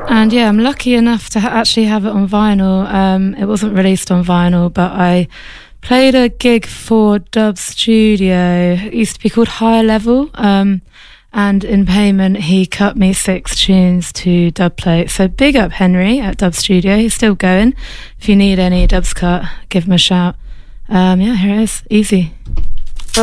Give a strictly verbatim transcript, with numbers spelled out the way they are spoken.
And yeah, I'm lucky enough to ha- actually have it on vinyl. Um, it wasn't released on vinyl, but I played a gig for Dub Studio. It used to be called Higher Level. Um, and in payment, he cut me six tunes to dub plate. So big up Henry at Dub Studio. He's still going. If you need any dubs cut, give him a shout. Um, yeah, here it is. Easy.